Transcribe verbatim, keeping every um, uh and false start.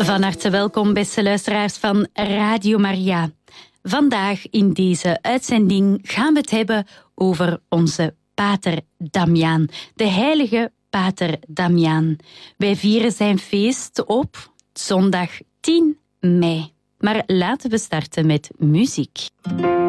Van harte welkom, beste luisteraars van Radio Maria. Vandaag in deze uitzending gaan we het hebben over onze pater Damiaan, de heilige pater Damiaan. Wij vieren zijn feest op zondag tien mei. Maar laten we starten met muziek.